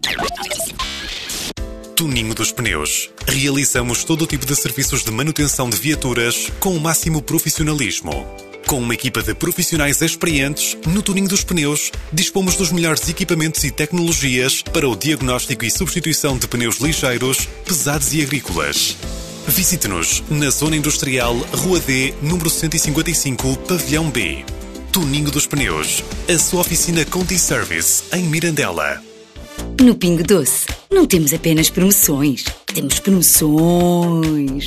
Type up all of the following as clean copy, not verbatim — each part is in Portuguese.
Tuninho dos Pneus. Realizamos todo o tipo de serviços de manutenção de viaturas com o máximo profissionalismo. Com uma equipa de profissionais experientes, no Tuninho dos Pneus, dispomos dos melhores equipamentos e tecnologias para o diagnóstico e substituição de pneus ligeiros, pesados e agrícolas. Visite-nos na Zona Industrial, Rua D, número 155, Pavilhão B. Tuninho dos Pneus, a sua oficina Conti Service, em Mirandela. No Pingo Doce, não temos apenas promoções, temos promoções.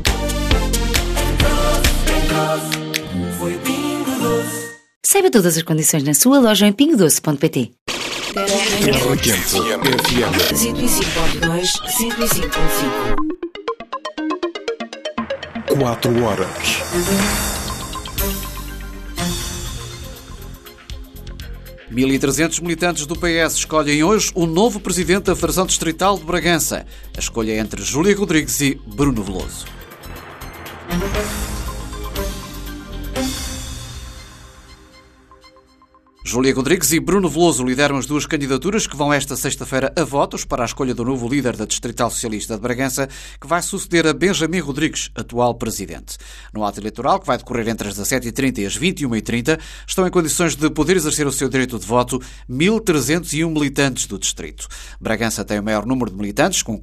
Saiba todas as condições na sua loja em pingodoce.pt. Terra Quente FM 105.2, 105.5. 4 horas. – 1.300 militantes do PS escolhem hoje o novo presidente da Federação Distrital de Bragança. A escolha é entre Júlia Rodrigues e Bruno Veloso. Júlia Rodrigues e Bruno Veloso lideram as duas candidaturas que vão esta sexta-feira a votos para a escolha do novo líder da Distrital Socialista de Bragança, que vai suceder a Benjamim Rodrigues, atual presidente. No ato eleitoral, que vai decorrer entre as 17h30 e as 21h30, estão em condições de poder exercer o seu direito de voto 1.301 militantes do distrito. Bragança tem o maior número de militantes, com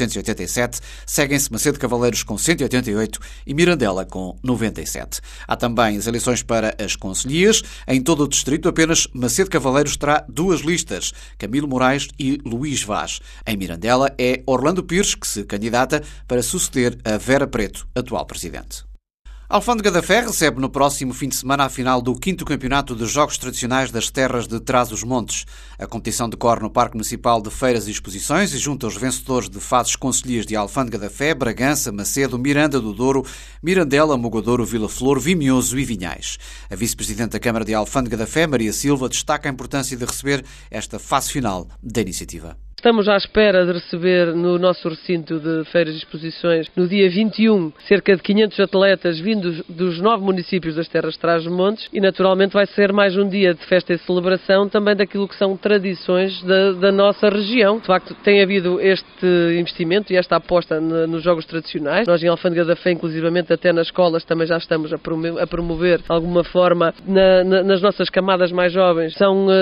487, seguem-se Macedo Cavaleiros com 188 e Mirandela com 97. Há também as eleições para as concelhias. Em todo o distrito, apenas Macedo Cavaleiros terá duas listas, Camilo Moraes e Luís Vaz. Em Mirandela é Orlando Pires que se candidata para suceder a Vera Preto, atual presidente. A Alfândega da Fé recebe no próximo fim de semana a final do 5º Campeonato de Jogos Tradicionais das Terras de Trás-os-Montes. A competição decorre no Parque Municipal de Feiras e Exposições e junta os vencedores de fases concelhias de Alfândega da Fé, Bragança, Macedo, Miranda do Douro, Mirandela, Mogadouro, Vila Flor, Vimioso e Vinhais. A vice-presidente da Câmara de Alfândega da Fé, Maria Silva, destaca a importância de receber esta fase final da iniciativa. Estamos à espera de receber no nosso recinto de feiras e exposições, no dia 21, cerca de 500 atletas vindos dos 9 municípios das Terras de Trás-os-Montes e, naturalmente, vai ser mais um dia de festa e celebração também daquilo que são tradições da nossa região. De facto, tem havido este investimento e esta aposta nos jogos tradicionais. Nós, em Alfândega da Fé, inclusivamente até nas escolas, também já estamos a promover, de alguma forma, nas nossas camadas mais jovens.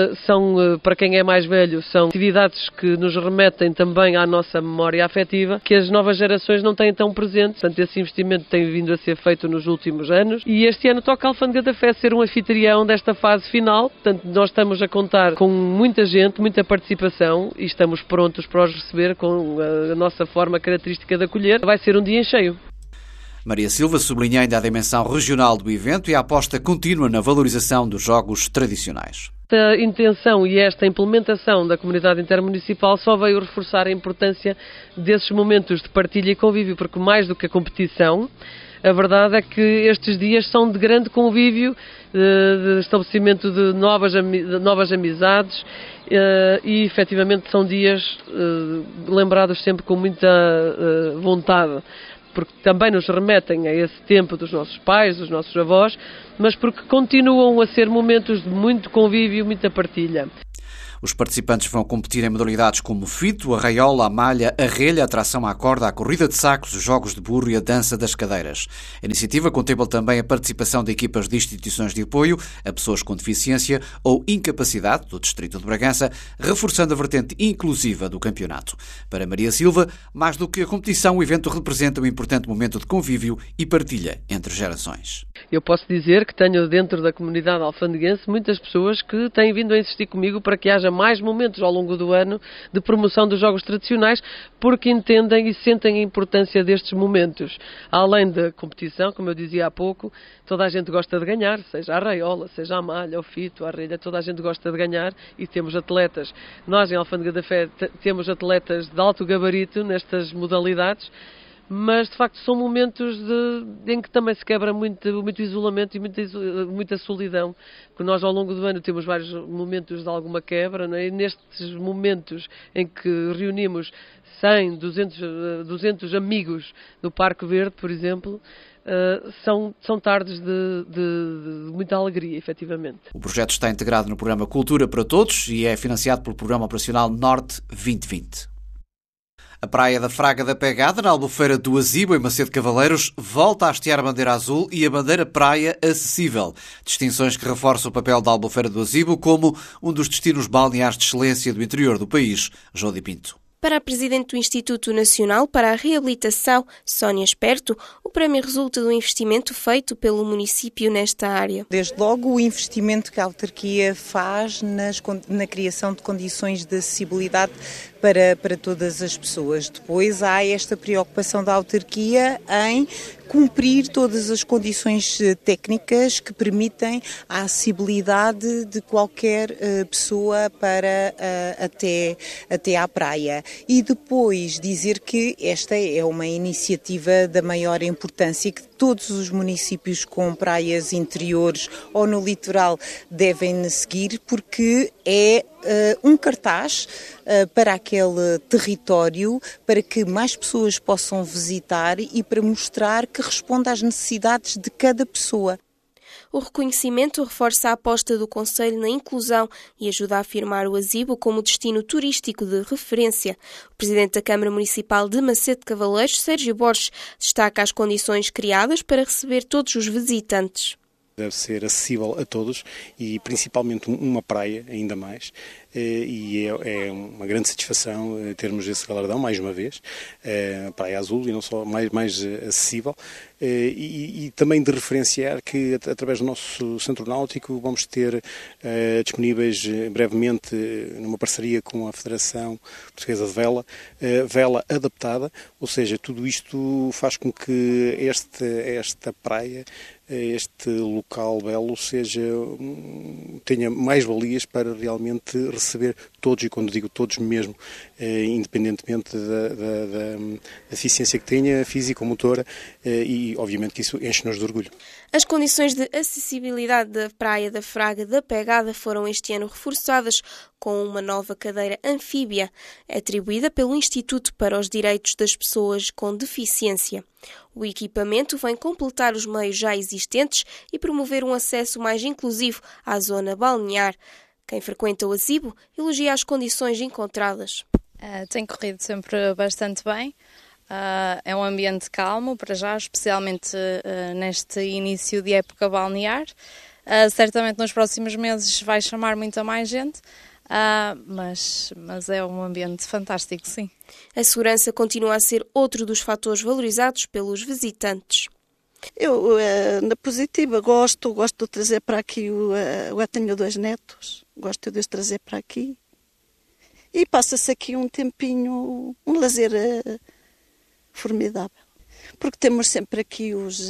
São para quem é mais velho, são atividades que nos remetem também à nossa memória afetiva, que as novas gerações não têm tão presente. Portanto, esse investimento tem vindo a ser feito nos últimos anos e este ano toca a Alfândega da Fé ser um anfitrião desta fase final. Portanto, nós estamos a contar com muita gente, muita participação e estamos prontos para os receber com a nossa forma característica de acolher. Vai ser um dia em cheio. Maria Silva sublinha ainda a dimensão regional do evento e a aposta contínua na valorização dos jogos tradicionais. Esta intenção e esta implementação da comunidade intermunicipal só veio reforçar a importância desses momentos de partilha e convívio, porque mais do que a competição, a verdade é que estes dias são de grande convívio, de estabelecimento de novas amizades e, efetivamente, são dias lembrados sempre com muita vontade, porque também nos remetem a esse tempo dos nossos pais, dos nossos avós, mas porque continuam a ser momentos de muito convívio, muita partilha. Os participantes vão competir em modalidades como o fito, a raiola, a malha, a relha, a tração à corda, a corrida de sacos, os jogos de burro e a dança das cadeiras. A iniciativa contempla também a participação de equipas de instituições de apoio a pessoas com deficiência ou incapacidade do Distrito de Bragança, reforçando a vertente inclusiva do campeonato. Para Maria Silva, mais do que a competição, o evento representa um importante momento de convívio e partilha entre gerações. Eu posso dizer que tenho dentro da comunidade alfandeguense muitas pessoas que têm vindo a insistir comigo para que haja mais momentos ao longo do ano de promoção dos jogos tradicionais, porque entendem e sentem a importância destes momentos. Além da competição, como eu dizia há pouco, toda a gente gosta de ganhar, seja a raiola, seja a malha, o fito, a relha, toda a gente gosta de ganhar e temos atletas. Nós, em Alfândega da Fé, temos atletas de alto gabarito nestas modalidades, mas de facto são momentos em que também se quebra muito isolamento e muita solidão, porque nós ao longo do ano temos vários momentos de alguma quebra, não é? E nestes momentos em que reunimos 100, 200 amigos no Parque Verde, por exemplo, são tardes de muita alegria, efetivamente. O projeto está integrado no programa Cultura para Todos e é financiado pelo Programa Operacional Norte 2020. A Praia da Fraga da Pegada, na Albufeira do Azibo, em Macedo Cavaleiros, volta a hastear a bandeira azul e a bandeira praia acessível. Distinções que reforçam o papel da Albufeira do Azibo como um dos destinos balneares de excelência do interior do país. João de Pinto. Para a Presidente do Instituto Nacional para a Reabilitação, Sónia Esperto, o prémio resulta do investimento feito pelo município nesta área. Desde logo o investimento que a autarquia faz na criação de condições de acessibilidade para todas as pessoas. Depois há esta preocupação da autarquia em cumprir todas as condições técnicas que permitem a acessibilidade de qualquer pessoa para até à praia. E depois dizer que esta é uma iniciativa da maior importância que todos os municípios com praias interiores ou no litoral devem seguir, porque é um cartaz para aquele território, para que mais pessoas possam visitar e para mostrar que responde às necessidades de cada pessoa. O reconhecimento reforça a aposta do Conselho na inclusão e ajuda a afirmar o Azibo como destino turístico de referência. O Presidente da Câmara Municipal de Macedo de Cavaleiros, Sérgio Borges, destaca as condições criadas para receber todos os visitantes. Deve ser acessível a todos e principalmente uma praia, ainda mais, e é uma grande satisfação termos esse galardão, mais uma vez, a Praia Azul, e não só mais acessível, e também de referenciar que através do nosso centro náutico vamos ter disponíveis brevemente, numa parceria com a Federação Portuguesa de Vela, vela adaptada, ou seja, tudo isto faz com que esta praia, este local belo tenha mais valias para realmente receber todos, e quando digo todos mesmo, independentemente da eficiência que tenha, física ou motora, e obviamente que isso enche-nos de orgulho. As condições de acessibilidade da Praia da Fraga da Pegada foram este ano reforçadas com uma nova cadeira anfíbia, atribuída pelo Instituto para os Direitos das Pessoas com Deficiência. O equipamento vem completar os meios já existentes e promover um acesso mais inclusivo à zona balnear. Quem frequenta o Azibo elogia as condições encontradas. Tem corrido sempre bastante bem. É um ambiente calmo, para já, especialmente neste início de época balnear. Certamente nos próximos meses vai chamar muita mais gente, mas é um ambiente fantástico, sim. A segurança continua a ser outro dos fatores valorizados pelos visitantes. Eu, na positiva, gosto de trazer para aqui, eu tenho 2 netos, gosto de os trazer para aqui. E passa-se aqui um tempinho, um lazer formidável. Porque temos sempre aqui os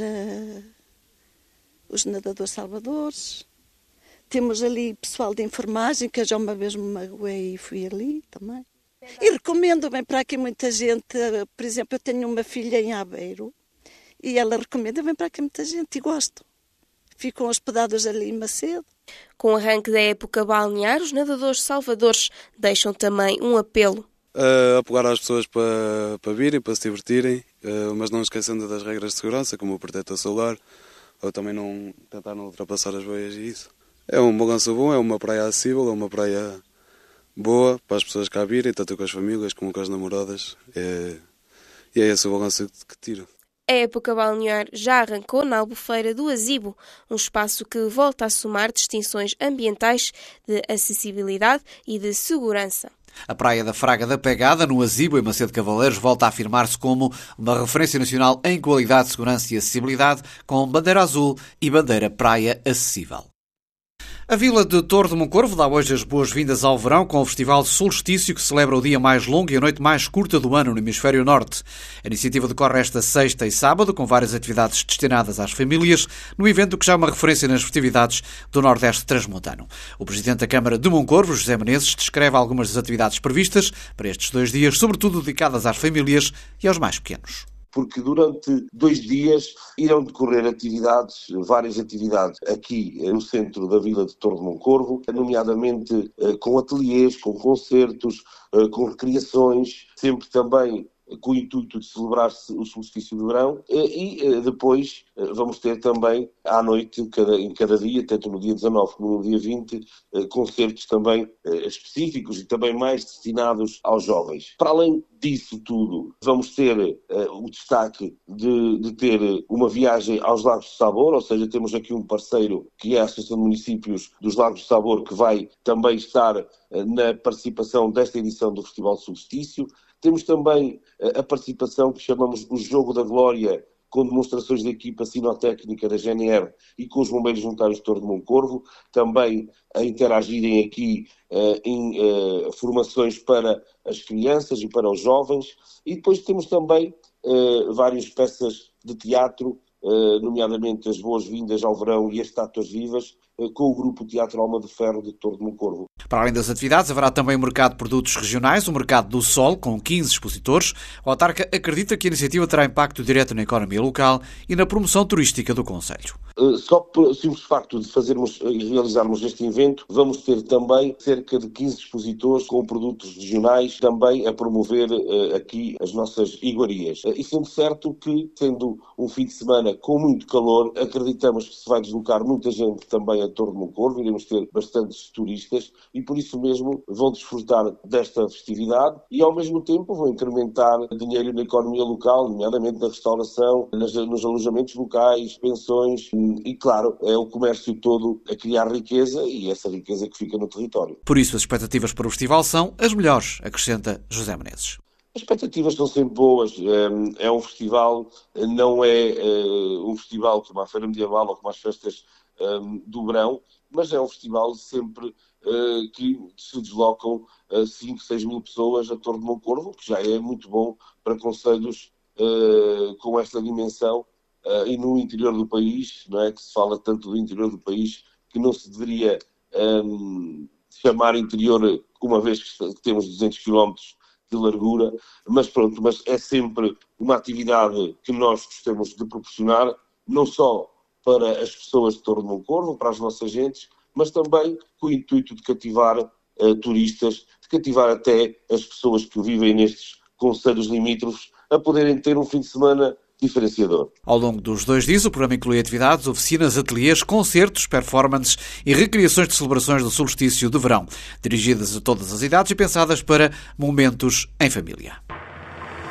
nadadores salvadores, temos ali pessoal de enfermagem, que eu já uma vez me magoei e fui ali também. E recomendo, vem para aqui muita gente, por exemplo, eu tenho uma filha em Aveiro, e ela recomenda, vem para aqui muita gente, e gosto. Ficam hospedados ali em Macedo. Com o arranque da época balnear, os nadadores salvadores deixam também um apelo. Apelar às pessoas para virem, para se divertirem, mas não esquecendo das regras de segurança, como o protetor solar, ou também tentar não ultrapassar as boias e isso. É um balanço bom, é uma praia acessível, é uma praia boa para as pessoas cá virem, tanto com as famílias como com as namoradas, e é esse o balanço que tiro. A época balnear já arrancou na Albufeira do Azibo, um espaço que volta a somar distinções ambientais, de acessibilidade e de segurança. A Praia da Fraga da Pegada, no Azibo, em Macedo Cavaleiros, volta a afirmar-se como uma referência nacional em qualidade, segurança e acessibilidade, com bandeira azul e bandeira praia acessível. A Vila de Torre de Moncorvo dá hoje as boas-vindas ao verão com o Festival Solstício, que celebra o dia mais longo e a noite mais curta do ano no Hemisfério Norte. A iniciativa decorre esta sexta e sábado, com várias atividades destinadas às famílias, no evento que já é uma referência nas festividades do Nordeste Transmontano. O Presidente da Câmara de Moncorvo, José Menezes, descreve algumas das atividades previstas para estes 2 dias, sobretudo dedicadas às famílias e aos mais pequenos. Porque durante 2 dias irão decorrer várias atividades aqui no centro da Vila de Torre de Moncorvo, nomeadamente com ateliês, com concertos, com recreações, sempre também com o intuito de celebrar-se o solstício de verão, e depois vamos ter também à noite, em cada dia, tanto no dia 19 como no dia 20, concertos também específicos e também mais destinados aos jovens. Para além disso tudo, vamos ter o destaque de ter uma viagem aos Lagos de Sabor, ou seja, temos aqui um parceiro que é a Associação de Municípios dos Lagos de Sabor, que vai também estar na participação desta edição do Festival Solstício. Temos também a participação que chamamos o Jogo da Glória, com demonstrações da equipa sinotécnica da GNR e com os bombeiros voluntários de Torre de Moncorvo, também a interagirem aqui em formações para as crianças e para os jovens. E depois temos também várias peças de teatro, nomeadamente as Boas-Vindas ao Verão e as Estátuas Vivas, com o grupo Teatro Alma de Ferro de Torre de Moncorvo. Para além das atividades, haverá também o mercado de produtos regionais, o Mercado do Sol, com 15 expositores. O autarca acredita que a iniciativa terá impacto direto na economia local e na promoção turística do concelho. Só pelo simples facto de fazermos e realizarmos este evento, vamos ter também cerca de 15 expositores com produtos regionais, também a promover aqui as nossas iguarias. E sendo certo que, sendo um fim de semana com muito calor, acreditamos que se vai deslocar muita gente também a Torre de Moncorvo, iremos ter bastantes turistas e por isso mesmo vão desfrutar desta festividade e ao mesmo tempo vão incrementar dinheiro na economia local, nomeadamente na restauração, nos alojamentos locais, pensões e, claro, é o comércio todo a criar riqueza e essa riqueza que fica no território. Por isso, as expectativas para o festival são as melhores, acrescenta José Menezes. As expectativas são sempre boas. É um festival, não é um festival como a Feira Medieval ou como as festas do verão, mas é um festival sempre que se deslocam 5, 6 mil pessoas a Torre de Moncorvo, que já é muito bom para concelhos com esta dimensão e no interior do país, não é? Que se fala tanto do interior do país que não se deveria chamar interior, uma vez que temos 200 km de largura, mas pronto, mas é sempre uma atividade que nós gostamos de proporcionar, não só para as pessoas de Torre de Moncorvo, para as nossas gentes, mas também com o intuito de cativar turistas, de cativar até as pessoas que vivem nestes concelhos limítrofes a poderem ter um fim de semana diferenciador. Ao longo dos 2 dias, o programa inclui atividades, oficinas, ateliês, concertos, performances e recriações de celebrações do solstício de verão, dirigidas a todas as idades e pensadas para momentos em família.